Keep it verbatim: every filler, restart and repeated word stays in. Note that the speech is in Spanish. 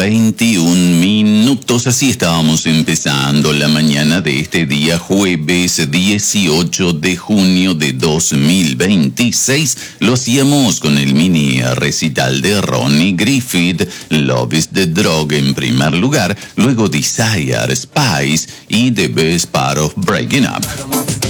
veintiún minutos. Así estábamos empezando la mañana de este día, jueves dieciocho de junio de dos mil veintiséis. Lo hacíamos con el mini recital de Ronnie Griffith, Love is the Drug en primer lugar, luego Desire, Spice y The Best Part of Breaking Up.